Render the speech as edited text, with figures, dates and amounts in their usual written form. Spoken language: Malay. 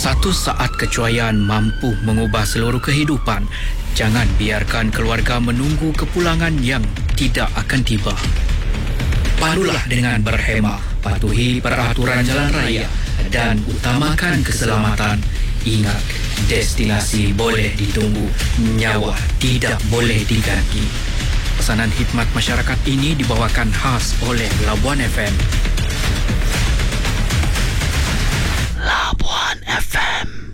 Satu saat kecuaian mampu mengubah seluruh kehidupan. Jangan biarkan keluarga menunggu kepulangan yang tidak akan tiba. Pandulah dengan berhemah, patuhi peraturan jalan raya dan utamakan keselamatan. Ingat, destinasi boleh ditunggu, nyawa tidak boleh diganti. Pesanan khidmat masyarakat ini dibawakan khas oleh Labuan FM. Labuan FM.